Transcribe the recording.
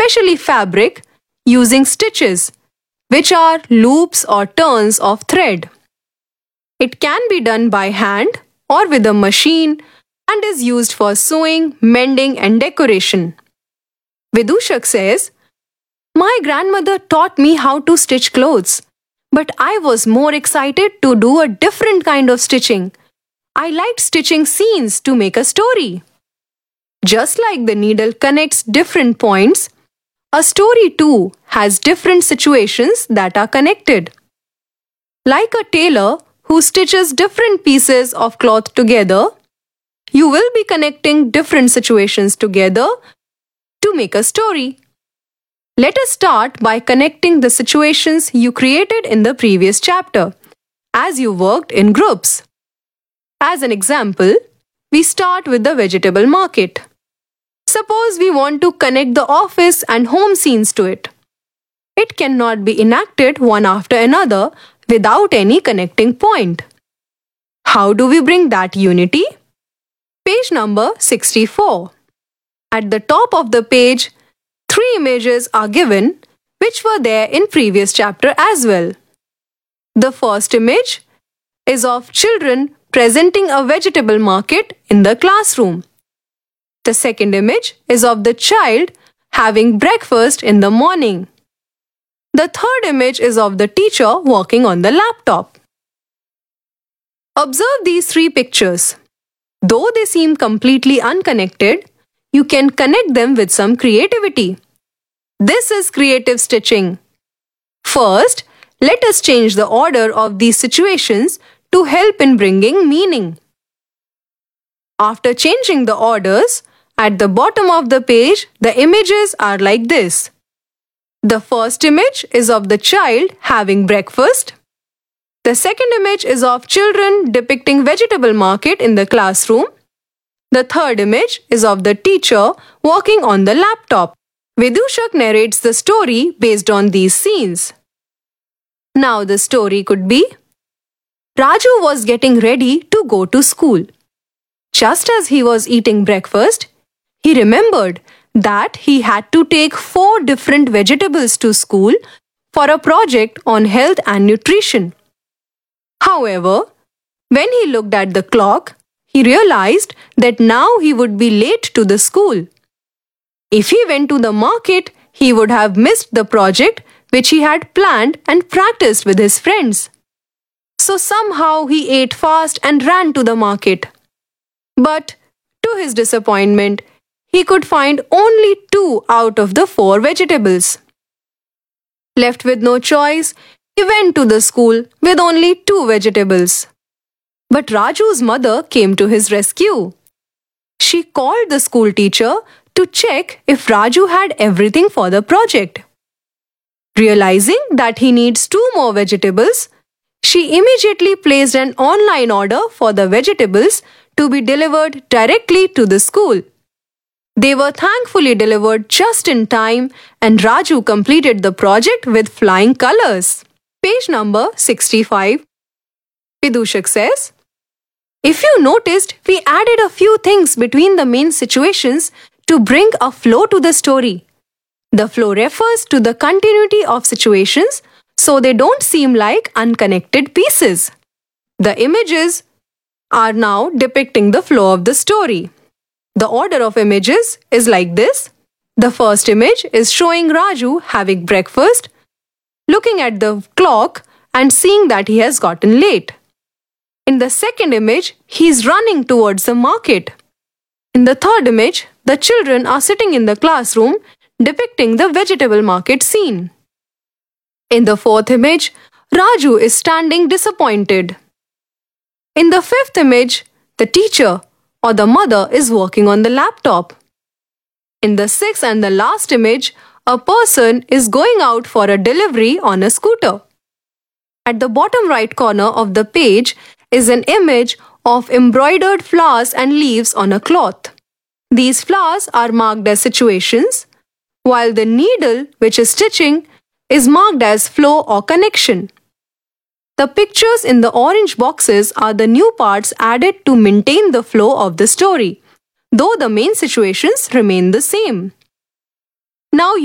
especially fabric, using stitches, which are loops or turns of thread. It can be done by hand or with a machine and is used for sewing, mending, and decoration. Vidushak says, "My grandmother taught me how to stitch clothes, but I was more excited to do a different kind of stitching. I liked stitching scenes to make a story." Just like the needle connects different points, a story too has different situations that are connected. Like a tailor who stitches different pieces of cloth together, you will be connecting different situations together to make a story. Let us start by connecting the situations you created in the previous chapter, as you worked in groups. As an example, we start with the vegetable market. Suppose we want to connect the office and home scenes to it. It cannot be enacted one after another without any connecting point. How do we bring that unity? Page number 64. At the top of the page, 3 images are given which were there in previous chapter as well. The first image is of children presenting a vegetable market in the classroom. The second image is of the child having breakfast in the morning. The third image is of the teacher working on the laptop. Observe these 3 pictures. Though they seem completely unconnected, you can connect them with some creativity. This is creative stitching. First, let us change the order of these situations to help in bringing meaning. After changing the orders, at the bottom of the page, the images are like this. The first image is of the child having breakfast. The second image is of children depicting vegetable market in the classroom. The third image is of the teacher working on the laptop. Vidushak narrates the story based on these scenes. Now the story could be: Raju was getting ready to go to school. Just as he was eating breakfast, he remembered that he had to take 4 different vegetables to school for a project on health and nutrition. However, when he looked at the clock, he realized that now he would be late to the school. If he went to the market, he would have missed the project which he had planned and practiced with his friends. So somehow he ate fast and ran to the market. But to his disappointment, he could find only 2 out of the 4 vegetables. Left with no choice, he went to the school with only 2 vegetables. But Raju's mother came to his rescue. She called the school teacher to check if Raju had everything for the project. Realizing that he needs 2 more vegetables, she immediately placed an online order for the vegetables to be delivered directly to the school. They were thankfully delivered just in time, and Raju completed the project with flying colors. Page number 65. Vidushak says, "If you noticed, we added a few things between the main situations to bring a flow to the story. The flow refers to the continuity of situations so they don't seem like unconnected pieces. The images are now depicting the flow of the story. The order of images is like this. The first image is showing Raju having breakfast, looking at the clock and seeing that he has gotten late. In the second image, he is running towards the market. In the third image, the children are sitting in the classroom depicting the vegetable market scene. In the fourth image, Raju is standing disappointed. In the fifth image, the teacher or the mother is working on the laptop. In the sixth and the last image, a person is going out for a delivery on a scooter. At the bottom right corner of the page is an image of embroidered flowers and leaves on a cloth. These flowers are marked as situations, while the needle, which is stitching, is marked as flow or connection. The pictures in the orange boxes are the new parts added to maintain the flow of the story, though the main situations remain the same. Now